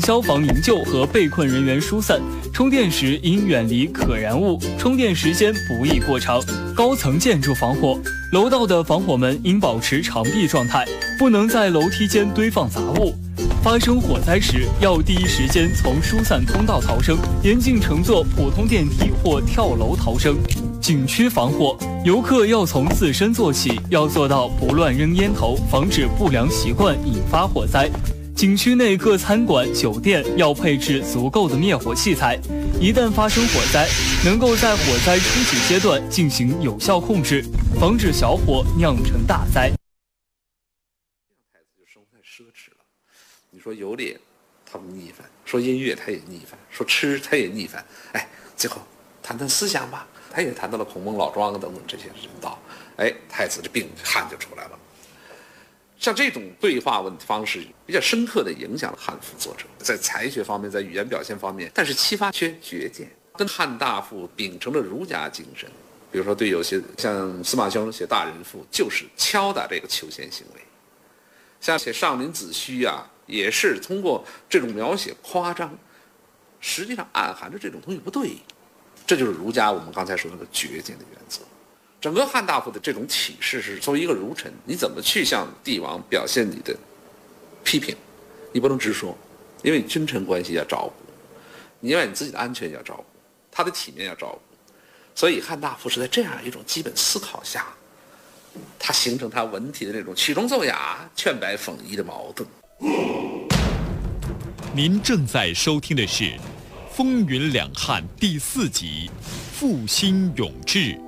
消防营救和被困人员疏散。充电时应远离可燃物，充电时间不宜过长。高层建筑防火，楼道的防火门应保持长闭状态，不能在楼梯间堆放杂物。发生火灾时，要第一时间从疏散通道逃生，严禁乘坐普通电梯或跳楼逃生。景区防火，游客要从自身做起，要做到不乱扔烟头，防止不良习惯引发火灾。景区内各餐馆、酒店要配置足够的灭火器材，一旦发生火灾，能够在火灾初期阶段进行有效控制，防止小火酿成大灾。 太子就生活太奢侈了。你说有脸，他不逆反；说音乐，他也逆反；说吃，他也逆反。哎，最后谈谈思想吧，他也谈到了孔孟老庄等等这些人道。哎，太子这病汗就出来了。像这种对话方式比较深刻地影响了汉赋作者，在才学方面，在语言表现方面，但是启发缺绝见，跟汉大夫秉承了儒家精神。比如说对有些像司马兄写大人赋，就是敲打这个求贤行为；像写上林子虚啊，也是通过这种描写夸张，实际上暗含着这种东西不对。这就是儒家我们刚才说的绝见的原则。整个汉大夫的这种启示是，作为一个儒臣，你怎么去向帝王表现你的批评？你不能直说，因为君臣关系要照顾，你要你自己的安全要照顾，他的体面要照顾。所以汉大夫是在这样一种基本思考下，他形成他文体的那种曲中奏雅、劝白讽夷的矛盾。 您正在收听的是《风云两汉》第4集《复兴永志》。